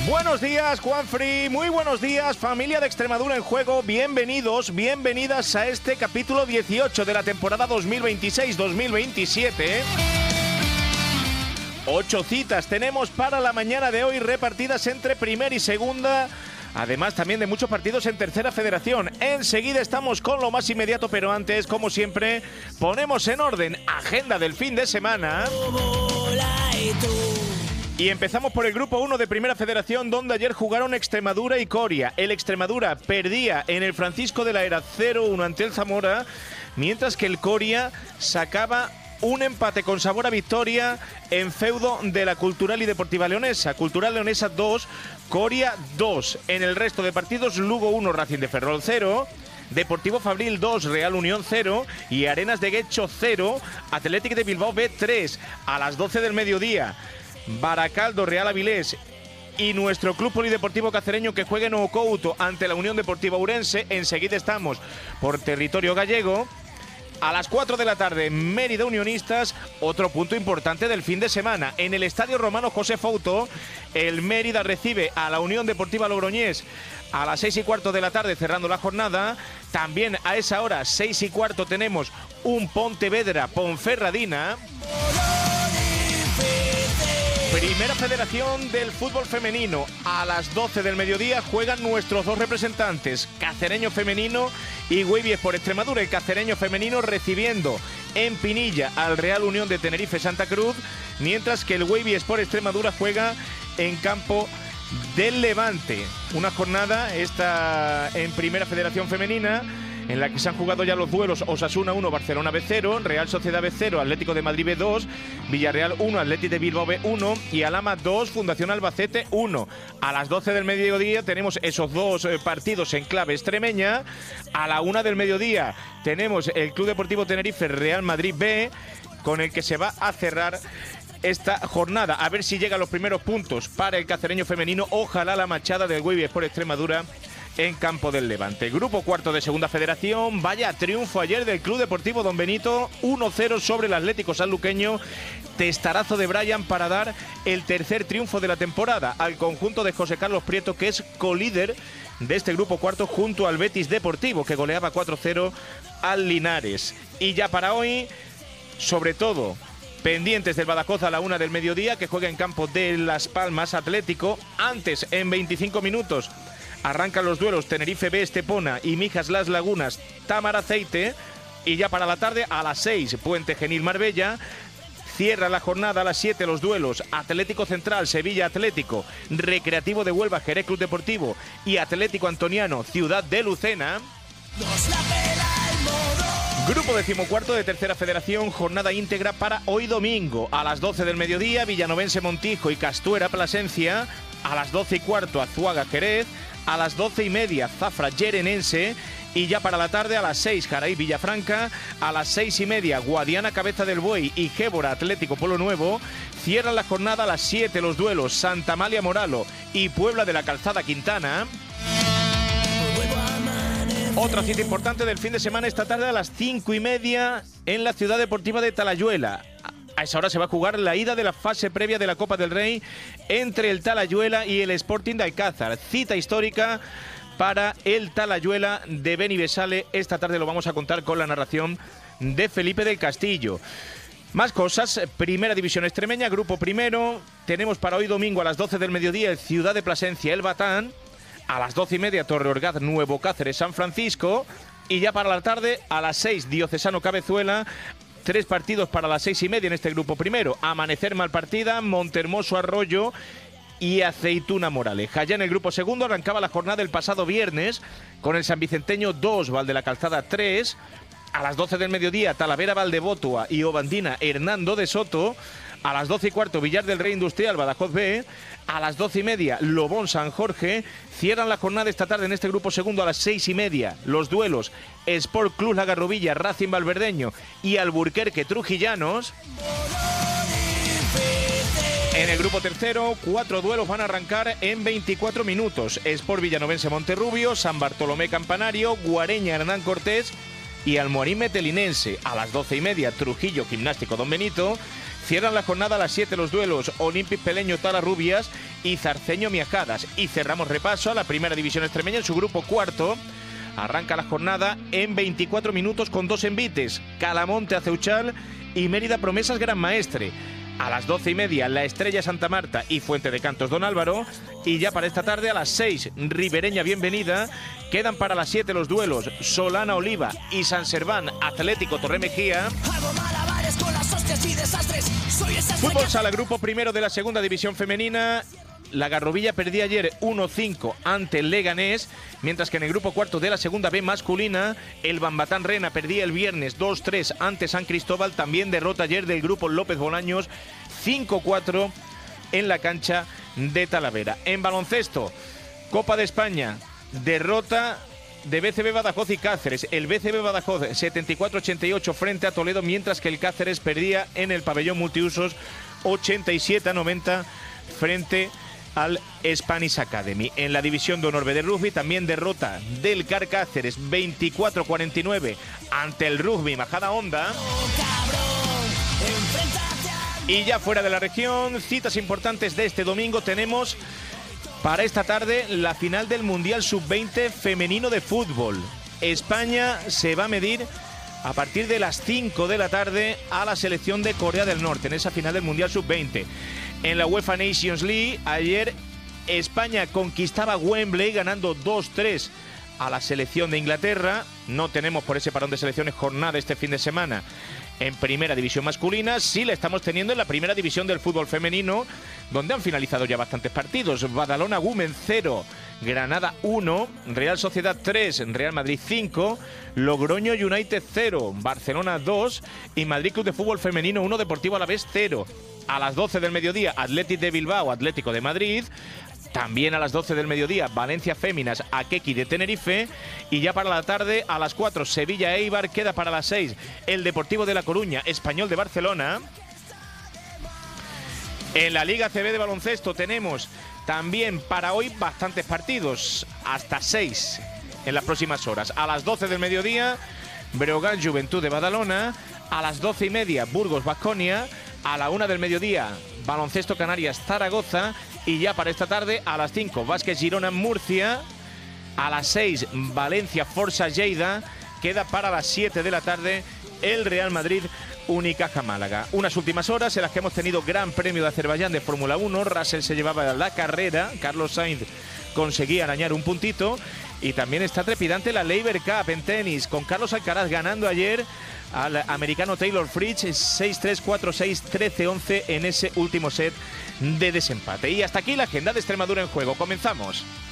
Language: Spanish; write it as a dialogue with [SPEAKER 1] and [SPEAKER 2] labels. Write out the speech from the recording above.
[SPEAKER 1] Buenos días, Juanfri. Muy buenos días, familia de Extremadura en Juego. Bienvenidos, bienvenidas a este capítulo 18 de la temporada 2026-2027. 8 citas tenemos para la mañana de hoy repartidas entre primera y segunda. Además también de muchos partidos en tercera federación. Enseguida estamos con lo más inmediato, pero antes, como siempre, ponemos en orden agenda del fin de semana. Y empezamos por el grupo 1 de Primera Federación, donde ayer jugaron Extremadura y Coria. El Extremadura perdía en el Francisco de la Era 0-1 ante el Zamora, mientras que el Coria sacaba un empate con sabor a victoria en feudo de la Cultural y Deportiva Leonesa. Cultural Leonesa 2, Coria 2. En el resto de partidos, Lugo 1, Racing de Ferrol 0, Deportivo Fabril 2, Real Unión 0 y Arenas de Guecho 0, Athletic de Bilbao B 3. A las 12 del mediodía, Baracaldo, Real Avilés y nuestro Club Polideportivo Cacereño, que juega en Ocouto ante la Unión Deportiva Ourense. Enseguida estamos por territorio gallego. A las 4 de la tarde, Mérida Unionistas, otro punto importante del fin de semana. En el Estadio Romano José Fouto, el Mérida recibe a la Unión Deportiva Logroñés a las 6:15 de la tarde, cerrando la jornada. También a esa hora, 6:15, tenemos un Pontevedra-Ponferradina. Primera Federación del Fútbol Femenino. A las 12 del mediodía juegan nuestros dos representantes, Cacereño Femenino y Wavy Sport Extremadura. El Cacereño Femenino recibiendo en Pinilla al Real Unión de Tenerife Santa Cruz, mientras que el Wavy Sport Extremadura juega en campo del Levante. Una jornada esta en Primera Federación Femenina, en la que se han jugado ya los duelos Osasuna 1, Barcelona B0, Real Sociedad B0, Atlético de Madrid B2, Villarreal 1, Athletic de Bilbao B1 y Alhama 2, Fundación Albacete 1. A las 12 del mediodía tenemos esos dos partidos en clave extremeña. A la 1 del mediodía tenemos el Club Deportivo Tenerife Real Madrid B, con el que se va a cerrar esta jornada. A ver si llegan los primeros puntos para el Cacereño Femenino. Ojalá la machada del Wavy Sport Extremadura en campo del Levante. Grupo cuarto de Segunda Federación. Vaya triunfo ayer del Club Deportivo Don Benito, 1-0 sobre el Atlético Sanluqueño. Testarazo de Brian para dar el tercer triunfo de la temporada al conjunto de José Carlos Prieto, que es colíder de este grupo cuarto junto al Betis Deportivo, que goleaba 4-0 al Linares. Y ya para hoy, sobre todo, pendientes del Badajoz a la 1 del mediodía, que juega en campo de Las Palmas Atlético. Antes, en 25 minutos, arrancan los duelos Tenerife B Estepona y Mijas Las Lagunas Támara Aceite. Y ya para la tarde, a las 6, Puente Genil Marbella. Cierra la jornada a las 7 los duelos Atlético Central Sevilla Atlético, Recreativo de Huelva Jerez Club Deportivo y Atlético Antoniano Ciudad de Lucena. Grupo 14º de Tercera Federación, jornada íntegra para hoy domingo. A las 12 del mediodía, Villanovense Montijo y Castuera Plasencia. A las 12:15, Azuaga Jerez. A las 12:30, Zafra Yerenense. Y ya para la tarde, a las 6, Jaraí Villafranca. A las 6:30, Guadiana Cabeza del Buey y Gébora Atlético Pueblo Nuevo. Cierran la jornada a las 7 los duelos Santa Amalia Moralo y Puebla de la Calzada Quintana. Otra cita importante del fin de semana esta tarde a las 5:30 en la Ciudad Deportiva de Talayuela. A esa hora se va a jugar la ida de la fase previa de la Copa del Rey entre el Talayuela y el Sporting de Alcázar. Cita histórica para el Talayuela de Beni Besale. Esta tarde lo vamos a contar con la narración de Felipe del Castillo. Más cosas. Primera División Extremeña, grupo primero. Tenemos para hoy domingo a las 12 del mediodía el Ciudad de Plasencia, el Batán. A las 12:30, Torre Orgaz, Nuevo Cáceres, San Francisco. Y ya para la tarde, a las 6, Diocesano Cabezuela. 3 partidos para las 6:30 en este grupo primero. Amanecer Malpartida, Montehermoso Arroyo y Aceituna Moraleja. Ya en el grupo segundo arrancaba la jornada el pasado viernes con el San Vicenteño 2, Valde la Calzada 3. A las 12 del mediodía, Talavera Valdebotua y Obandina Hernando de Soto. A las 12:15, Villar del Rey Industrial, Badajoz B. A las 12:30, Lobón San Jorge. Cierran la jornada esta tarde en este grupo segundo a las 6:30. Los duelos Sport Club Lagarrovilla, Racing Valverdeño y Alburquerque Trujillanos. En el grupo tercero, 4 duelos van a arrancar en 24 minutos. Sport Villanovense Monterrubio, San Bartolomé Campanario, Guareña Hernán Cortés y Almorín Metelinense. A las 12:30, Trujillo Gimnástico Don Benito. Cierran la jornada a las 7 los duelos Olympic Peleño Talarrubias y Zarceño Miajadas. Y cerramos repaso a la primera división extremeña en su grupo cuarto. Arranca la jornada en 24 minutos con 2 envites, Calamonte Aceuchal y Mérida Promesas Gran Maestre. A las 12:30 La Estrella Santa Marta y Fuente de Cantos Don Álvaro. Y ya para esta tarde a las 6 Ribereña Bienvenida. Quedan para las 7 los duelos Solana Oliva y San Serván Atlético Torre Mejía. Fútbol Sala, grupo primero de la segunda división femenina. La Garrovilla perdía ayer 1-5 ante el Leganés, mientras que en el grupo cuarto de la segunda B masculina, el Bambatán Rena perdía el viernes 2-3 ante San Cristóbal. También derrota ayer del grupo López Bolaños 5-4 en la cancha de Talavera. En baloncesto, Copa de España, derrota de BCB Badajoz y Cáceres. El BCB Badajoz 74-88 frente a Toledo, mientras que el Cáceres perdía en el pabellón multiusos 87-90 frente al Spanish Academy. En la división de honor B de rugby, también derrota del CAR Cáceres 24-49 ante el Rugby Majadahonda. Y ya fuera de la región, citas importantes de este domingo. Tenemos para esta tarde la final del Mundial Sub-20 femenino de fútbol. España se va a medir a partir de las 5 de la tarde a la selección de Corea del Norte en esa final del Mundial Sub-20. En la UEFA Nations League, ayer España conquistaba Wembley ganando 2-3 a la selección de Inglaterra. No tenemos por ese parón de selecciones jornada este fin de semana en primera división masculina. Sí la estamos teniendo en la primera división del fútbol femenino, donde han finalizado ya bastantes partidos. Badalona Women 0, Granada 1, Real Sociedad 3, Real Madrid 5, Logroño United 0, Barcelona 2 y Madrid Club de Fútbol Femenino 1, Deportivo Alavés 0. A las 12 del mediodía, Athletic de Bilbao, Atlético de Madrid. También a las 12 del mediodía, Valencia Féminas, Aquequi de Tenerife. Y ya para la tarde, a las 4, Sevilla Eibar. Queda para las 6, el Deportivo de La Coruña, Español de Barcelona. En la Liga CB de baloncesto tenemos también para hoy bastantes partidos, hasta 6 en las próximas horas. A las 12 del mediodía, Breogán Juventud de Badalona. A las 12:30, Burgos Baskonia. A la 1 del mediodía, Baloncesto Canarias Zaragoza. Y ya para esta tarde, a las 5, Vázquez Girona Murcia. A las 6, Valencia Forza Lleida. Queda para las 7 de la tarde el Real Madrid Unicaja Málaga. Unas últimas horas en las que hemos tenido Gran Premio de Azerbaiyán de Fórmula 1. Russell se llevaba la carrera, Carlos Sainz conseguía arañar un puntito. Y también está trepidante la Laver Cup en tenis, con Carlos Alcaraz ganando ayer al americano Taylor Fritz 6-3, 4-6, 13-11 en ese último set de desempate. Y hasta aquí la agenda de Extremadura en juego. Comenzamos.